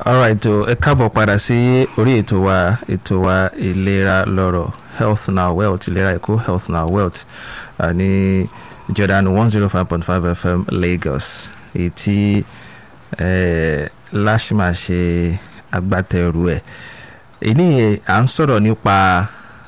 Alright, ẹ káàbọ̀ padà sí orí ètò wa ìlera lọ́rọ̀, Health Now Wealth, ìlera Èkó, Health Now Wealth, ní Jordan 105.5 FM Lagos, èyí tí Lashma ṣe agbátẹrù ẹ̀. Èyí à ń sọ̀rọ̀ nípa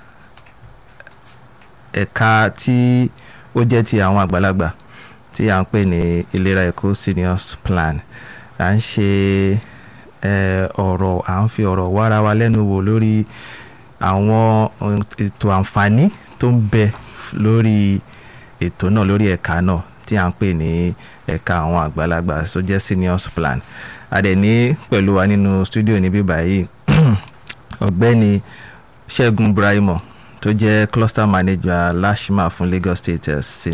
ẹ̀ka tí ó jẹ́ ti àwọn àgbàlagbà tí à ń pè ní ìlera Èkó Seniors Plan. À ń ṣe à ń fi ọ̀rọ̀ wára wa lẹ́nu wò lórí àwọn ètò àǹfààní tó ń bẹ lórí ètò náà, lórí ẹ̀ka náà tí à ń pè ní ẹ̀ka àwọn àgbàlagbà tó jẹ́ Seniors Plan. A dẹ̀ ní pẹ̀lú wa nínú studio níbí báyìí ọ̀gbẹ́ni Ṣẹ́gun Braimo tó jẹ́ cluster manager Lashma fún Lagos State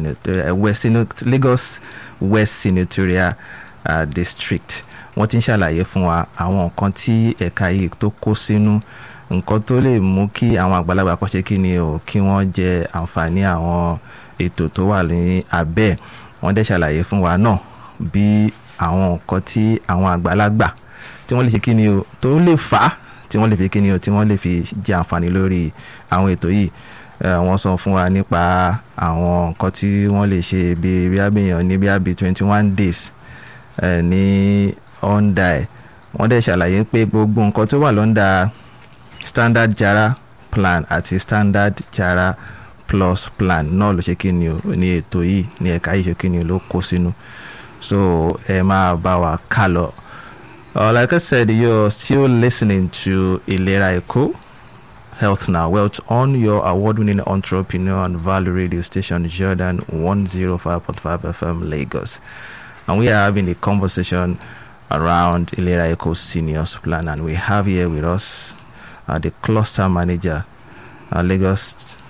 Lagos West Senatorial District. Wọ́n ti ń ṣàlàyé fún wa àwọn nǹkan tí ẹ̀ka yìí tó kó sínú, nǹkan tó lè mú kí àwọn àgbàlagbà kọ́ ṣe kí ni o, kí wọ́n jẹ àǹfààní àwọn ètò tó wà ní abẹ́. Wọ́n dẹ̀ ṣàlàyé fún wa náà bí àwọn nǹkan tí àwọn àgbàlagbà tí wọ́n lè ṣe kí ni o tó lè fà á, tí wọ́n lè fi kí ni o, tí wọ́n lè fi jẹ àǹfààní lórí àwọn ètò yìí. Wọ́n sọ fún wa nípa àwọn nǹkan tí wọ́n lè ṣe bí abíyàn ní bí 21 days ní under ẹ̀. Wọ́n dẹ̀ ṣàlàyé pé gbogbo nǹkan tó wà lọ́ndà Standard Jara Plan àti Standard Jara Plus Plan náà ló ṣe kí ni o ní ètò yìí, ní ẹ̀ka yìí ṣe kí ni o ló kó sínú. So ẹ máa bá wa ká lọ. Like I said, you're still listening to Ìlera Èkó, Health Now Wealth, on your award-winning entrepreneur and value radio station Jordan 105.5 FM Lagos. And we are having a conversation around Ìlera Èkó Seniors Plan, and we have here with us the cluster manager, Lagos